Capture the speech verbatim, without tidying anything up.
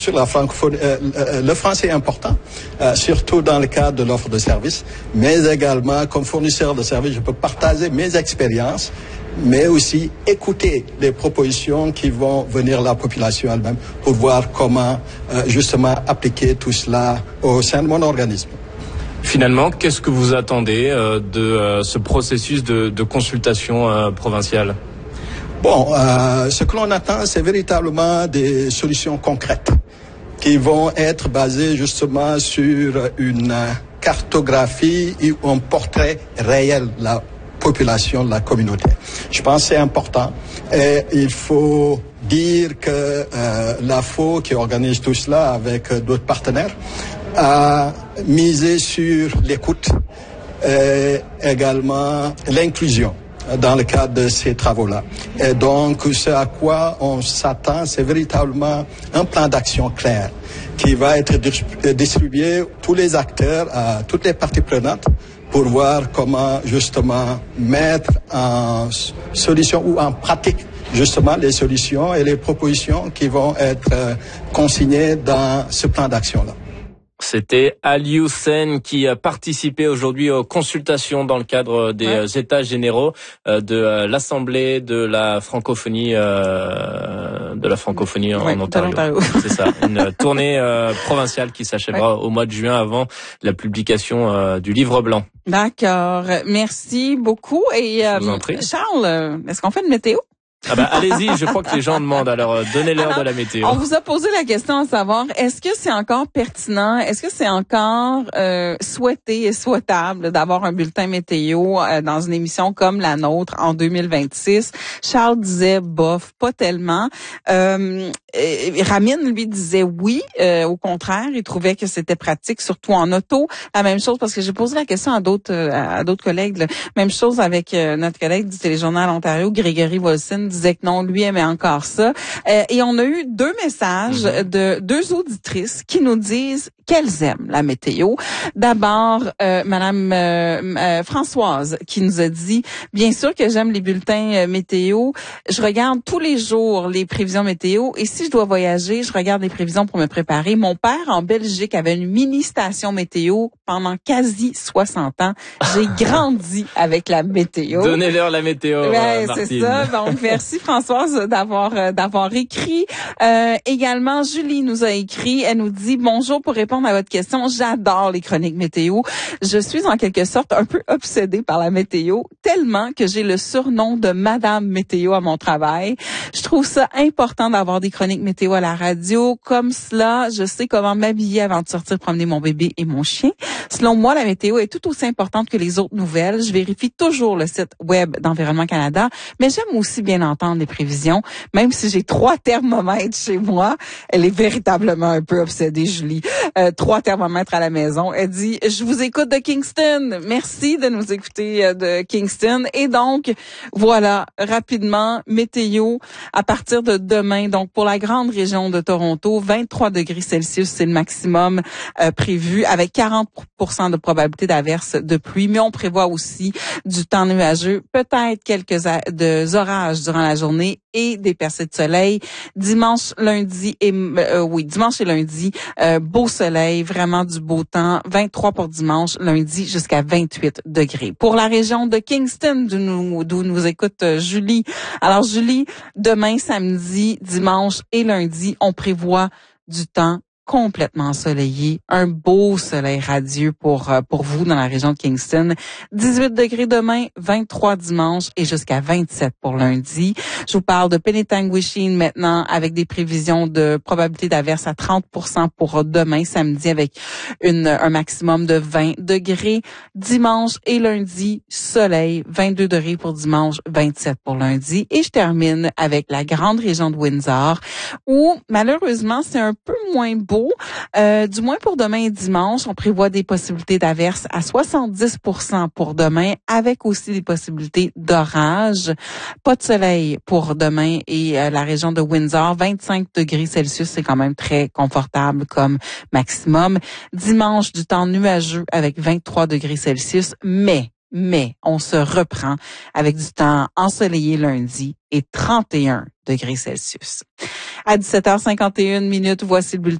Sur la francophonie, euh, le français est important, euh, surtout dans le cadre de l'offre de services, mais également comme fournisseur de services, je peux partager mes expériences, mais aussi écouter les propositions qui vont venir de la population elle-même pour voir comment euh, justement appliquer tout cela au sein de mon organisme. Finalement, qu'est-ce que vous attendez euh, de euh, ce processus de, de consultation euh, provinciale ? Bon, euh, ce que l'on attend, c'est véritablement des solutions concrètes qui vont être basées justement sur une cartographie et un portrait réel de la population, de la communauté. Je pense que c'est important. Et il faut dire que euh, l'A F O, qui organise tout cela avec d'autres partenaires, a misé sur l'écoute et également l'inclusion dans le cadre de ces travaux-là. Et donc, ce à quoi on s'attend, c'est véritablement un plan d'action clair qui va être distribué à tous les acteurs, à toutes les parties prenantes, pour voir comment justement mettre en solution ou en pratique justement les solutions et les propositions qui vont être consignées dans ce plan d'action-là. C'était Aliou Sen qui a participé aujourd'hui aux consultations dans le cadre des ouais. États généraux de l'Assemblée de la francophonie, euh, de la francophonie en, ouais, en Ontario. C'est ça, une tournée euh, provinciale qui s'achèvera ouais. au mois de juin avant la publication euh, du livre blanc. D'accord, merci beaucoup. Et euh, Charles, est-ce qu'on fait une météo? Ah bah allez-y, je crois que les gens demandent, alors donnez-leur alors, de la météo. On vous a posé la question à savoir, est-ce que c'est encore pertinent, est-ce que c'est encore euh, souhaité et souhaitable d'avoir un bulletin météo euh, dans une émission comme la nôtre en deux mille vingt-six? Charles disait bof, pas tellement. Euh, Ramine, lui, disait oui, euh, au contraire, il trouvait que c'était pratique, surtout en auto. La même chose, parce que j'ai posé la question à d'autres à d'autres collègues, là. Même chose avec euh, notre collègue du Téléjournal Ontario, Grégory Volsin, disait que non, lui aimait encore ça. Euh, et on a eu deux messages mm-hmm. de deux auditrices qui nous disent qu'elles aiment la météo. D'abord, euh, Madame euh, euh, Françoise qui nous a dit, bien sûr que j'aime les bulletins euh, météo. Je regarde tous les jours les prévisions météo et si je dois voyager, je regarde les prévisions pour me préparer. Mon père en Belgique avait une mini station météo pendant quasi soixante ans. J'ai grandi avec la météo. Donnez-leur la météo, ouais, euh, Martine. C'est ça. Donc, merci Françoise d'avoir euh, d'avoir écrit. Euh, également, Julie nous a écrit. Elle nous dit, bonjour, pour répondre à votre question, j'adore les chroniques météo. Je suis en quelque sorte un peu obsédée par la météo, tellement que j'ai le surnom de Madame Météo à mon travail. Je trouve ça important d'avoir des chroniques météo à la radio. Comme cela, je sais comment m'habiller avant de sortir promener mon bébé et mon chien. Selon moi, la météo est tout aussi importante que les autres nouvelles. Je vérifie toujours le site web d'Environnement Canada, mais j'aime aussi bien entendre les prévisions. Même si j'ai trois thermomètres chez moi, elle est véritablement un peu obsédée, Julie. Euh, trois thermomètres à la maison. Elle dit, je vous écoute de Kingston. Merci de nous écouter euh, de Kingston. Et donc, voilà, rapidement, météo à partir de demain. Donc, pour la grande région de Toronto, vingt-trois degrés Celsius, c'est le maximum euh, prévu, avec quarante pour cent de probabilité d'averse de pluie. Mais on prévoit aussi du temps nuageux, peut-être quelques a- de orages durant la journée et des percées de soleil. Dimanche, lundi et euh, oui, dimanche et lundi, euh, beau soleil, vraiment du beau temps. vingt-trois pour dimanche, lundi jusqu'à vingt-huit degrés. Pour la région de Kingston, d'où nous, d'où nous écoute euh, Julie. Alors Julie, demain, samedi, dimanche et lundi, on prévoit du temps complètement ensoleillé, un beau soleil radieux pour pour vous dans la région de Kingston. dix-huit degrés demain, vingt-trois dimanche et jusqu'à vingt-sept pour lundi. Je vous parle de Penetanguishene maintenant avec des prévisions de probabilité d'averse à trente pour cent pour demain, samedi, avec une un maximum de vingt degrés. Dimanche et lundi, soleil, vingt-deux degrés pour dimanche, vingt-sept pour lundi. Et je termine avec la grande région de Windsor où malheureusement c'est un peu moins beau. Euh, du moins pour demain et dimanche, on prévoit des possibilités d'averse à soixante-dix pour cent pour demain, avec aussi des possibilités d'orage. Pas de soleil pour demain et euh, la région de Windsor, vingt-cinq degrés Celsius, c'est quand même très confortable comme maximum. Dimanche, du temps nuageux avec vingt-trois degrés Celsius, mais mais on se reprend avec du temps ensoleillé lundi et trente et un degrés Celsius. À dix-sept heures cinquante et une minutes, voici le bulletin.